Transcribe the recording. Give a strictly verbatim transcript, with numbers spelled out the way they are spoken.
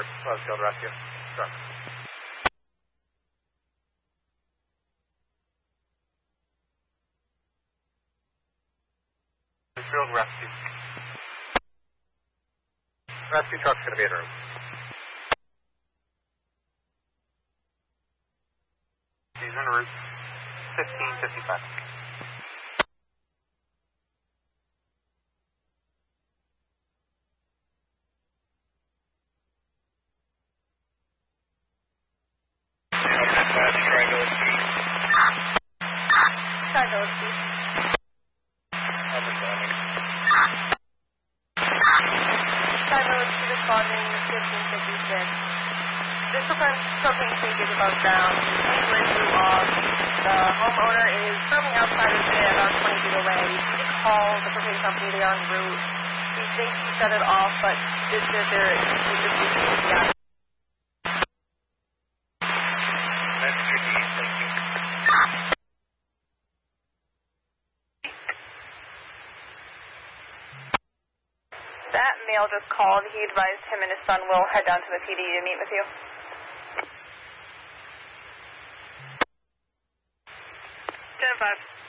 Field Rescue. Sure. Field Rescue. Rescue truck's going to be en route. He's en route. fifteen fifty-five. Propane tank is above ground. Anyway, blew off. The homeowner is currently outside of it, about twenty feet away. You can call the propane company. They are en route. He thinks he shut it off, but this is their distribution. Yeah. That's your deed. Thank you. That male just called. He advised him and his son will head down to the P D to meet with you. ten five.